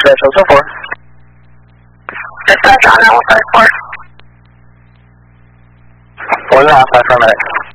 Dispatch 074. Dispatch on 154. 4.5 for a minute.